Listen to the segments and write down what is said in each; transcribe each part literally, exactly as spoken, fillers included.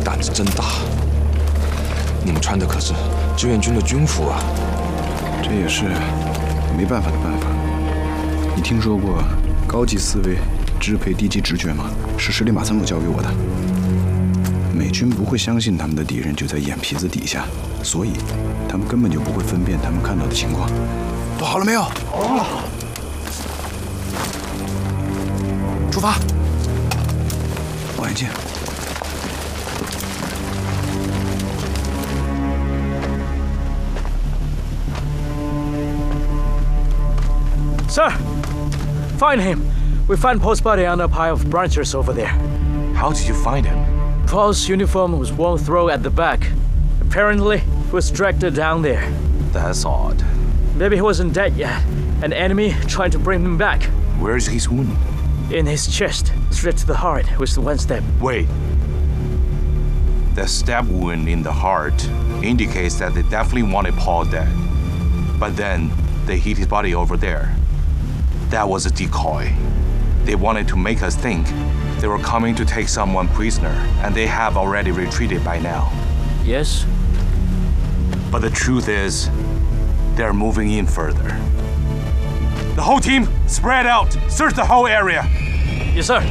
胆子真大！你们穿的可是志愿军的军服啊！ 这也是没办法的办法。你听说过高级思维支配低级直觉吗？是史里马参谋教给我的。美军不会相信他们的敌人就在眼皮子底下，所以他们根本就不会分辨他们看到的情况。都好了没有？好了。出发。望远镜。 Sir, find him. We found Paul's body on a pile of branches over there. How did you find him? Paul's uniform was one throw at the back. Apparently, he was dragged down there. That's odd. Maybe he wasn't dead yet. An enemy tried to bring him back. Where is his wound? In his chest, straight to the heart, with the one stab. Wait. The stab wound in the heart indicates that they definitely wanted Paul dead. But then, they hid his body over there. That was a decoy. They wanted to make us think they were coming to take someone prisoner, and they have already retreated by now. Yes? But the truth is, they're moving in further. The whole team, spread out! Search the whole area! Yes, sir.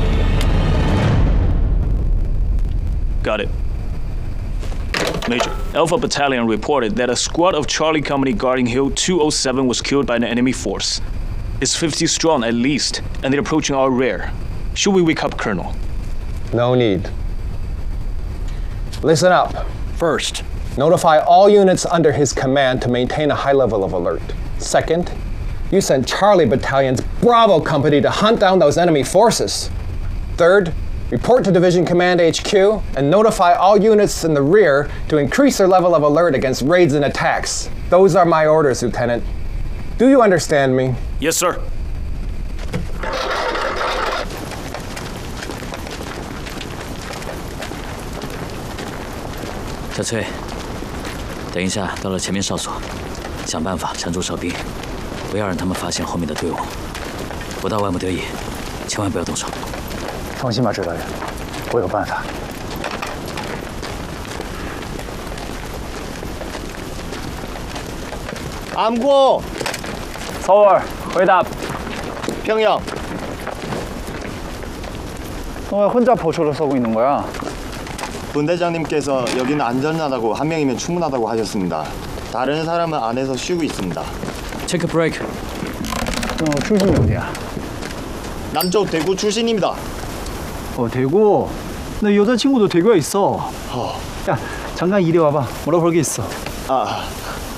Got it. Major, Alpha Battalion reported that a squad of Charlie Company guarding Hill two oh seven was killed by an enemy force. It's fifty strong at least, and they're approaching our rear. Should we wake up Colonel? No need. Listen up. First, notify all units under his command to maintain a high level of alert. Second, you send Charlie Battalion's Bravo Company to hunt down those enemy forces. Third, report to Division Command H Q and notify all units in the rear to increase their level of alert against raids and attacks. Those are my orders, Lieutenant. Do you understand me? Yes, sir. Chao Cui，等一下到了前面哨所，想办法缠住哨兵，不要让他们发现后面的队伍。不到万不得已，千万不要动手。 放心吧，指导员，我有办法。 암고. 서울, 회답. 평양. 너 왜 혼자 보초를 쏘고 있는 거야? 분대장님께서 여기는 안전하다고 한 명이면 충분하다고 하셨습니다. 다른 사람은 안에서 쉬고 있습니다. Take a break. 너 출신이 어디야? 남쪽 대구 출신입니다. 어, 대구? 내 여자친구도 대구에 있어. 어. 야, 잠깐 이리 와봐. 물어볼 게 있어. 아,